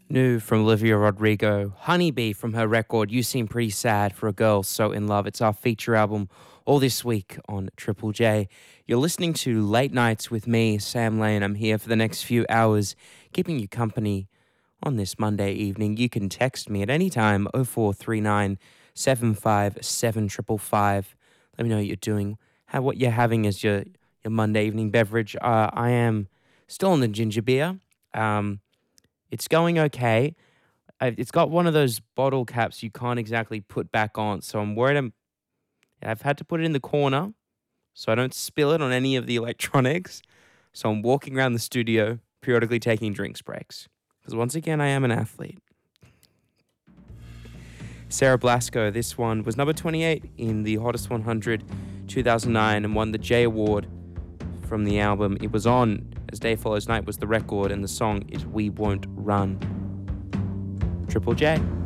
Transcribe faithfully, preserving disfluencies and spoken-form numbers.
New from Olivia Rodrigo, Honeybee from her record You Seem Pretty Sad for a Girl So In Love. It's our feature album all this week on Triple J. You're listening to Late Nights with me, Sam Lane. I'm here for the next few hours, keeping you company on this Monday evening. You can text me at any time, oh four three nine, seven five seven five five. Let me know what you're doing, how what you're having as your, your Monday evening beverage. Uh, I am still on the ginger beer. Um... It's going okay. I, it's got one of those bottle caps you can't exactly put back on, so I'm worried I'm, I've had to put it in the corner so I don't spill it on any of the electronics. So I'm walking around the studio, periodically taking drinks breaks. Because once again, I am an athlete. Sarah Blasco, this one was number twenty-eight in the Hottest one hundred two thousand nine and won the J Award from the album It Was On. As Day Follows Night was the record, and the song is We Won't Run. Triple J.